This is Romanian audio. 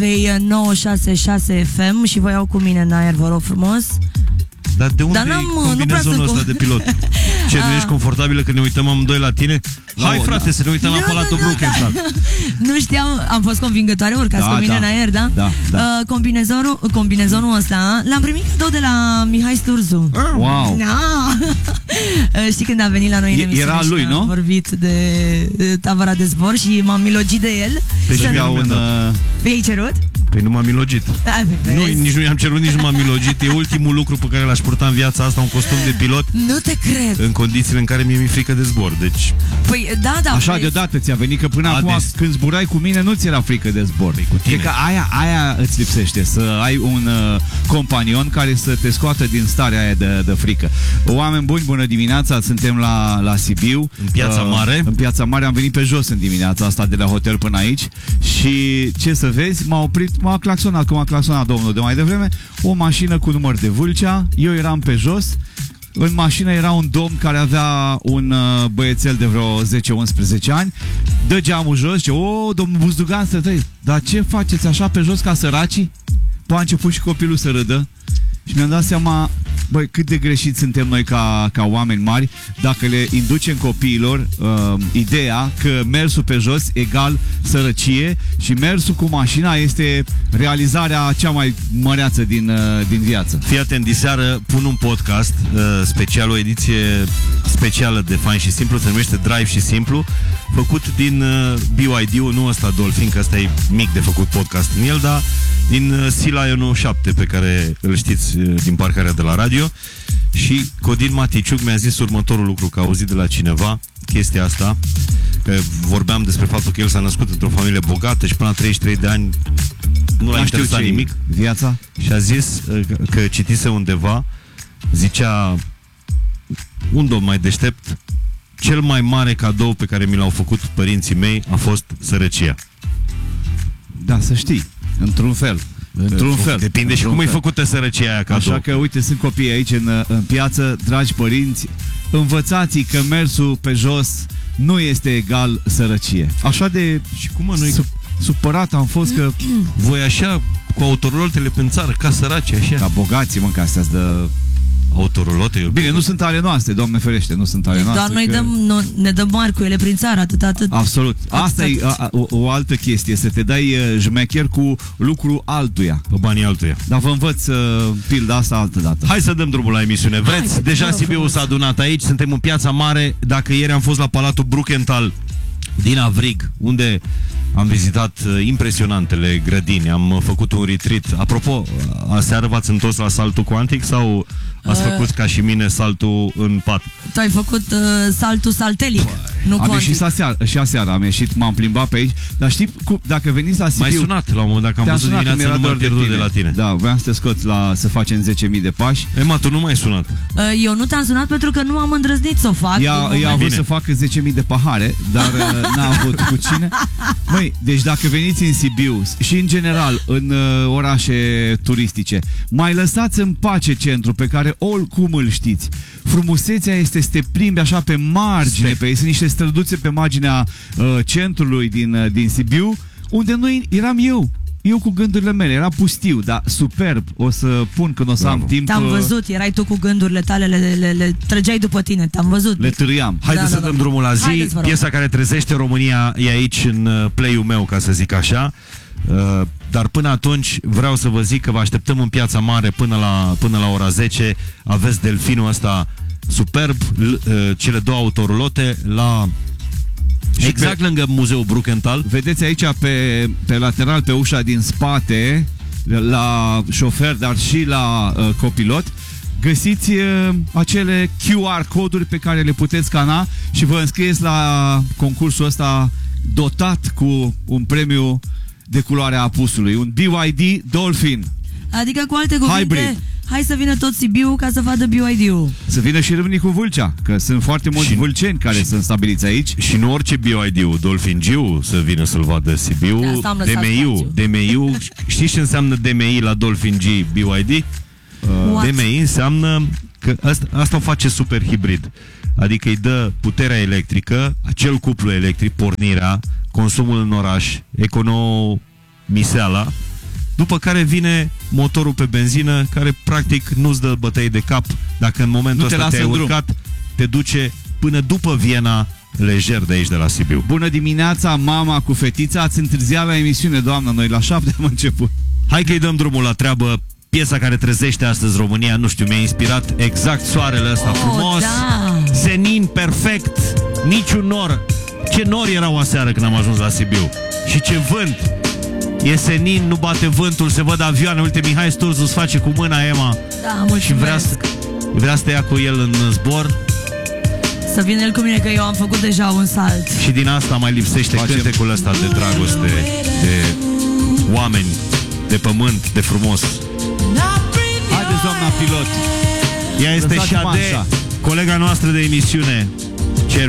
966 FM și vă iau cu mine în aer, vă rog frumos. Dar de unde e combinezonul ăsta de pilot? Ce, nu ești confortabilă că ne uităm amândoi la tine? Hai, frate, să ne uităm la Palatul Brukenthal. Nu știam, am fost convingătoare, urcați cu mine în aer, da? Da. Combinezonul ăsta l-am primit cadou de la Mihai Sturzu. Wow. Știi când a venit la noi în emisiune? Era lui, nu? Am vorbit de tabăra de zbor și m-am milogit de el. Deci Mi-ai cerut? Păi nu m-am milogit. Nici nu i-am cerut, nici nu m-am milogit. E ultimul lucru pe care l-aș purta în viața asta, un costum de pilot. Nu te cred. În condițiile în care mi-e frică de zbor. Deci... Păi, da. Așa deodată ți-a venit, că până acum când zburai cu mine nu ți era frică de zbor. Cu tine. Că aia îți lipsește, să ai un companion care să te scoată din starea aia de frică. Oameni buni, bună dimineața, suntem la Sibiu. În Piața Mare. În Piața Mare, am venit pe jos în dimineața asta de la hotel până aici. Și ce să vezi, m-a claxonat, cum a claxonat domnul de mai devreme, o mașină cu număr de Vâlcea, eu eram pe jos, în mașină era un domn care avea un băiețel de vreo 10-11 ani, dă geamul jos, zice, domnul Buzdugan, să trăiți, dar ce faceți așa pe jos ca săracii? Păi a început și copilul să râdă și mi-am dat seama, băi, cât de greșiți suntem noi ca oameni mari dacă le inducem copiilor ideea că mersul pe jos egal sărăcie și mersul cu mașina este realizarea cea mai măreață din viață. Fii atent, diseară pun un podcast special, o ediție specială de Fain și Simplu, se numește Drive și Simplu, făcut din BYD-ul, nu ăsta Dolphin, că ăsta e mic de făcut podcast în el, dar din Sea Lion 7 pe care îl știți din parcarea de la radio. Și Codin Maticiuc mi-a zis următorul lucru, că a auzit de la cineva chestia asta, că vorbeam despre faptul că el s-a născut într-o familie bogată și până la 33 de ani nu l-a interesat nimic viața. Și a zis că citise undeva, zicea un domn mai deștept, cel mai mare cadou pe care mi l-au făcut părinții mei a fost sărăcia. Da, să știi, într-un fel. Depinde și cum e făcută sărăcia aia cadou. Așa că, uite, sunt copii aici în piață, dragi părinți, învățați că mersul pe jos nu este egal sărăcie. Așa de... Și cum nu-i... supărat am fost că... Voi așa, cu autorolotele pe țară, ca săraci, așa. Ca bogații, mă, că astea-s de... Autorulote? Bine, nu sunt ale noastre, Doamne ferește, nu sunt ale noastre. Doar noi ne dăm mari cu ele prin țară, atât. Absolut. Asta e o altă chestie, să te dai jmecher cu lucru altuia. Pe banii altuia. Dar vă învăț pilda asta altă dată. Hai să dăm drumul la emisiune. Vreți? Deja Sibiu s-a adunat aici, suntem în Piața Mare. Dacă ieri am fost la Palatul Brukenthal din Avrig, unde am vizitat impresionantele grădini, am făcut un retreat. Apropo, aseară v-ați întors la saltul cuantic sau ați făcut ca și mine saltul în pat? Tu ai făcut saltul saltelic, nu am cuantic. ieșit și aseară, am ieșit, m-am plimbat pe aici. Dar știi, dacă veniți la Sibiu... M-ai sunat la un moment dat, că am văzut dimineața număr pierdut de la tine. Da, vreau să te scot să facem 10.000 de pași. Ema, tu nu m-ai sunat. Eu nu te-am sunat pentru că nu am îndrăznit să o fac. Ea a vrut să facă 10.000 de pahare, dar n-am avut cu cine. Măi, deci dacă veniți în Sibiu și în general în orașe turistice, mai lăsați în pace centru pe care oricum îl știți. Frumusețea este să te plimbi așa pe margine, sunt niște străduțe pe marginea centrului din Sibiu, unde noi eram eu cu gândurile mele, era pustiu, dar superb. O să pun când o să am timp. Te-am văzut, erai tu cu gândurile tale, le trăgeai după tine, te-am văzut. Le târâiam. Haideți să dăm drumul la zi. Haideți, piesa care trezește România e aici în play-ul meu, ca să zic așa. Dar până atunci vreau să vă zic că vă așteptăm în Piața Mare până la ora 10. Aveți delfinul ăsta superb, cele două autorulote exact lângă Muzeul Brukenthal. Vedeți aici pe lateral, pe ușa din spate, la șofer, dar și la copilot, găsiți acele QR coduri pe care le puteți scana și vă înscrieți la concursul ăsta dotat cu un premiu de culoarea apusului, un BYD Dolphin. Adică, cu alte cuvinte, hybrid. Hai să vină tot Sibiu ca să vadă BYD-ul. Să vină și Râmnicu Vâlcea, că sunt foarte mulți vâlceni care sunt stabiliți aici. Și nu orice BYD-ul, Dolphin-G-ul să vină să-l vadă Sibiu. DMI-ul. Știți ce înseamnă DMI la Dolphin-G BYD? DMI înseamnă că asta o face super hibrid. Adică îi dă puterea electrică, acel cuplu electric, pornirea, consumul în oraș, economiseala După care vine motorul pe benzină, care practic nu-ți dă bătăi de cap. Dacă în momentul ăsta te-ai urcat, te duce până după Viena, lejer de aici, de la Sibiu. Bună dimineața, mama cu fetița. Ați întârziat la emisiune, doamnă. Noi la 7 am început. Hai că îi dăm drumul la treabă. Piesa care trezește astăzi România, nu știu, mi-a inspirat exact soarele ăsta frumos. Da. Senin perfect, niciun nor. Ce nori erau aseară când am ajuns la Sibiu. Și ce vânt. E senin, nu bate vântul, se văd avioane. Uite, Mihai Sturzu îți face cu mâna, Ema. Da, mulțumesc. Și vrea să te ia cu el în zbor. Să vină el cu mine, că eu am făcut deja un salt. Și din asta mai lipsește cântecul ăsta de dragoste, de oameni, de pământ, de frumos. Haideți, doamna pilot. Ea este Șade, colega noastră de emisiune.